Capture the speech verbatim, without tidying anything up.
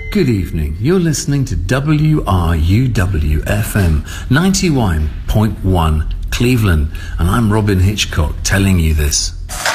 Good evening. You're listening to W R U W F M ninety-one point one Cleveland, and I'm Robin Hitchcock telling you this.